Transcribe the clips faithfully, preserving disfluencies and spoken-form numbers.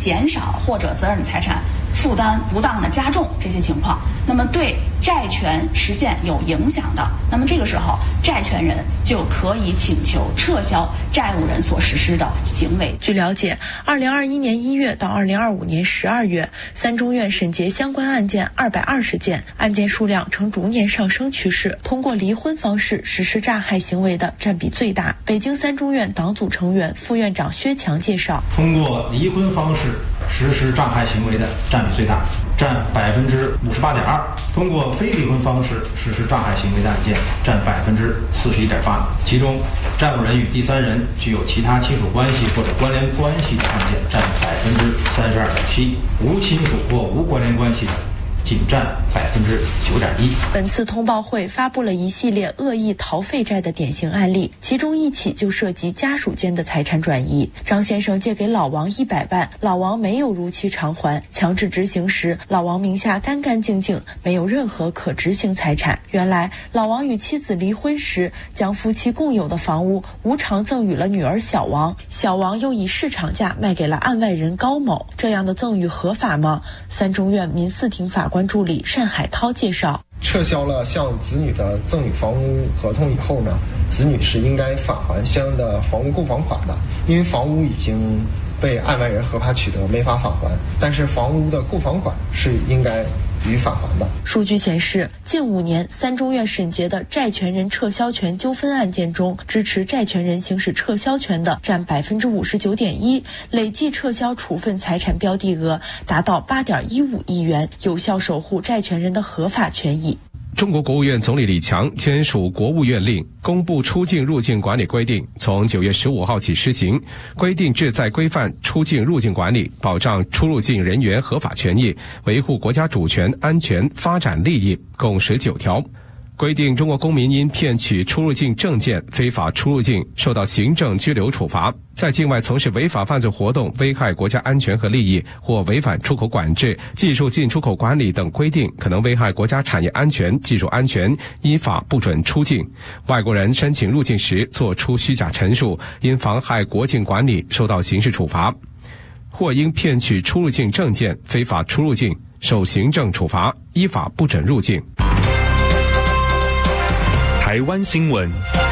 减少或者责任财产负担不当的加重这些情况，那么对债权实现有影响的，那么这个时候债权人就可以请求撤销债务人所实施的行为。 据了解，二零二一年一月到二零二五年十二月，三中院审结相关案件二百二十件，案件数量呈逐年上升趋势。通过离婚方式实施诈害行为的占比最大。北京三中院党组成员、副院长薛强介绍， 通过离婚方式实施诈害行为的占比最大，占百分之五十八点二；通过非离婚方式实施诈害行为的案件占百分之四十一点八。其中，债务人与第三人具有其他亲属关系或者关联关系的案件占百分之三十二点七，无亲属或无关联关系的仅占百分之九点一。 本次通报会发布了一系列恶意逃废债的典型案例，其中一起就涉及家属间的财产转移。张先生借给老王一百万，老王没有如期偿还，强制执行时，老王名下干干净净，没有任何可执行财产。原来，老王与妻子离婚时，将夫妻共有的房屋无偿赠与了女儿小王，小王又以市场价卖给了案外人高某。这样的赠与合法吗？三中院民四庭法官助理单海涛介绍， 撤销了向子女的赠与房屋合同以后呢，子女是应该返还相应的房屋购房款的，因为房屋已经被案外人合法取得，没法返还，但是房屋的购房款是应该予返还的。 数据显示，近五年三中院审结的债权人撤销权纠纷案件中，支持债权人行使撤销权的占百分之五十九点一，累计撤销处分财产标的额达到八点一五亿元，有效守护债权人的合法权益。 中国国务院总理李强签署国务院令，公布出境入境管理规定，从九月十五号起施行，规定旨在规范出境入境管理，保障出入境人员合法权益，维护国家主权、安全、发展利益，共十九条。规定中国公民因骗取出入境证件、非法出入境，受到行政拘留处罚；在境外从事违法犯罪活动，危害国家安全和利益，或违反出口管制、技术进出口管理等规定，可能危害国家产业安全、技术安全，依法不准出境。外国人申请入境时作出虚假陈述，因妨害国境管理，受到刑事处罚；或因骗取出入境证件、非法出入境，受行政处罚，依法不准入境。 台湾新闻。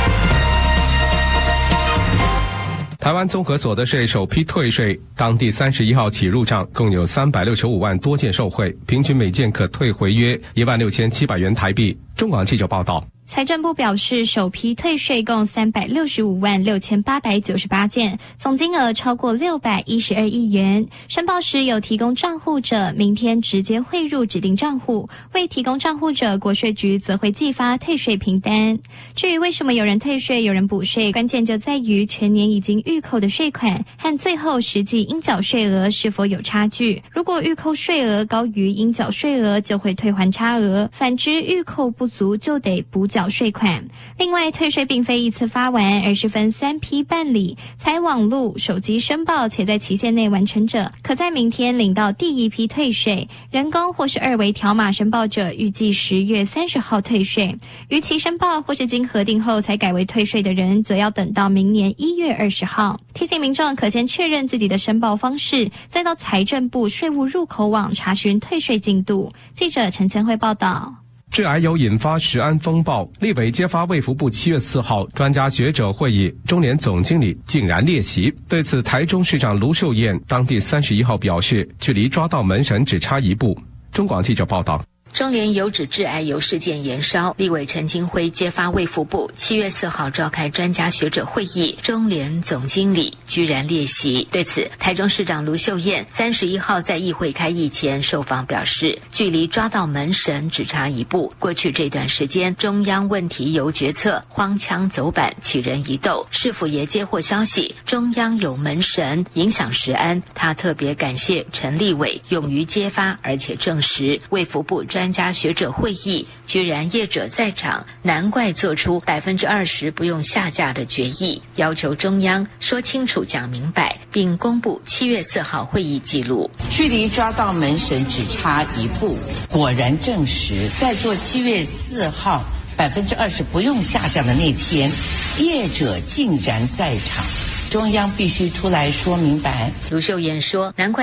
台湾综合所得税首批退税，当地三十一号起入账，共有三百六十五万多件受惠，平均每件可退回约一万六千七百元台币。中广记者报道。 财政部表示，首批退税共三百六十五万六千八百九十八件，总金额超过六百一十二亿元。申报时有提供账户者，明天直接汇入指定账户；未提供账户者，国税局则会寄发退税凭单。至于为什么有人退税，有人补税，关键就在于全年已经预扣的税款和最后实际应缴税额是否有差距。如果预扣税额高于应缴税额，就会退还差额；反之，预扣不足就得补缴税款。另外，退税并非一次发完，而是分三批办理，采网路、手机申报且在期限内完成者，可在明天领到第一批退税；人工或是二维条码申报者，预计十月三十号退税；逾期申报或是经核定后才改为退税的人，则要等到明年一月二十号。提醒民众可先确认自己的申报方式，再到财政部税务入口网查询退税进度。记者陈千惠报道。 致癌有引发食安风暴，立委揭发卫福部七月四号专家学者会议，中联总经理竟然列席。对此，台中市长卢秀燕当地三十一号表示，距离抓到门神只差一步。中广记者报道。 中联有指致癌油事件延烧，立委陈金辉揭发卫福部七月四号召开专家学者会议，中联总经理居然列席。对此，台中市长卢秀燕三十一号在议会开议前受访表示，距离抓到门神只差一步。过去这段时间，中央问题由决策荒腔走板，杞人疑窦。市府也接获消息，中央有门神影响食安，他特别感谢陈立委勇于揭发，而且证实卫福部专专家学者会议居然业者在场，难怪做出百分之二十不用下架的决议，要求中央说清楚讲明白，并公布七月四号会议记录。 距离抓到门神只差一步，果然证实，在做七月四号百分之二十不用下架的那天，业者竟然在场，中央必须出来说明白。 卢秀燕说，难怪